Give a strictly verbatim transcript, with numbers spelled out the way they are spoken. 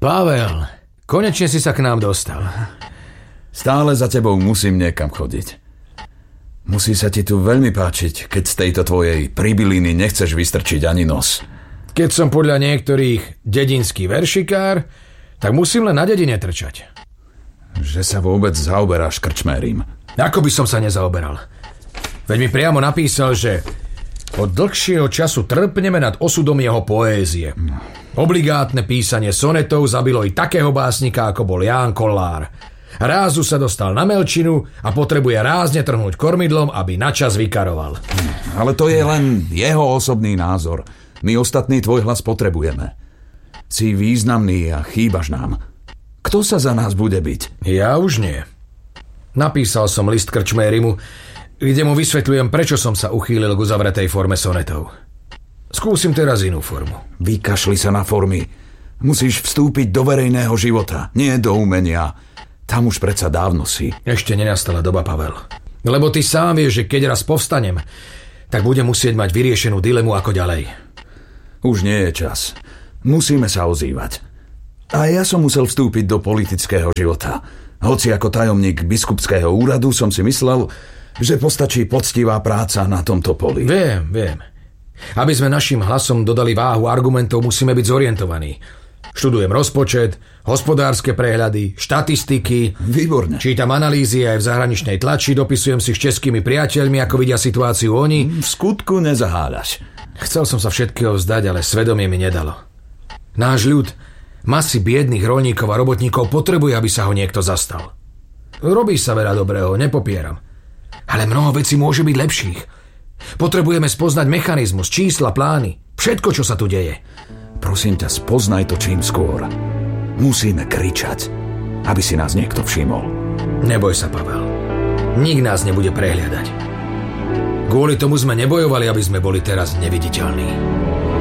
Pavel, konečne si sa k nám dostal. Stále za tebou musím niekam chodiť. Musí sa ti tu veľmi páčiť, keď z tejto tvojej pribiliny nechceš vystrčiť ani nos. Keď som podľa niektorých dedinský veršikár, tak musím len na dedine trčať. Že sa vôbec zaoberáš krčmérim. Ako by som sa nezaoberal? Veď mi priamo napísal, že od dlhšieho času trpneme nad osudom jeho poézie. Obligátne písanie sonetov zabilo i takého básnika, ako bol Ján Kollár. Rázu sa dostal na Melčinu a potrebuje rázne trhnúť kormidlom, aby načas vykaroval. Ale to je len jeho osobný názor. My ostatní tvoj hlas potrebujeme. Si významný a chýbaš nám. Kto sa za nás bude biť? Ja už nie. Napísal som list krčmérimu, kde mu vysvetľujem, prečo som sa uchýlil k uzavretej forme sonetov. Skúsim teraz inú formu. Vykašli sa na formy. Musíš vstúpiť do verejného života, nie do umenia. Tam už predsa dávno si. Ešte nenastala doba, Pavel. Lebo ty sám vieš, že keď raz povstanem, tak budem musieť mať vyriešenú dilemu ako ďalej. Už nie je čas. Musíme sa ozývať. A ja som musel vstúpiť do politického života. Hoci ako tajomník biskupského úradu som si myslel, že postačí poctivá práca na tomto poli. Viem, viem. Aby sme našim hlasom dodali váhu argumentov, musíme byť zorientovaní. Študujem rozpočet, hospodárske prehľady, štatistiky. Výborne. Čítam analýzy aj v zahraničnej tlači, dopisujem si s českými priateľmi, ako vidia situáciu oni. V skutku nezaháľaš. Chcel som sa všetkého vzdať, ale svedomie mi nedalo. Náš ľud, masy biedných roľníkov a robotníkov potrebuje, aby sa ho niekto zastal. Robí sa veľa dobrého, nepopieram. Ale mnoho vecí môže byť lepších. Potrebujeme spoznať mechanizmus, čísla, plány, všetko, čo sa tu deje. Prosím ťa, spoznaj to čím skôr. Musíme kričať, aby si nás niekto všimol. Neboj sa, Pavel. Nik nás nebude prehliadať. Kvôli tomu sme nebojovali, aby sme boli teraz neviditeľní.